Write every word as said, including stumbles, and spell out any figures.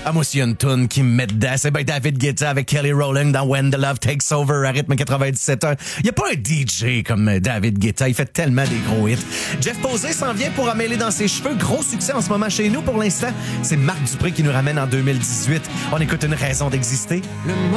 Ah, moi, s'il y a une toune qui me met dedans, c'est bien David Guetta avec Kelly Rowland dans When the Love Takes Over à rythme quatre-vingt-dix-sept ans. Il n'y a pas un D J comme David Guetta. Il fait tellement des gros hits. Jeff Posey s'en vient pour emmêler dans ses cheveux. Gros succès en ce moment chez nous pour l'instant. C'est Marc Dupré qui nous ramène en deux mille dix-huit. On écoute Une raison d'exister. Le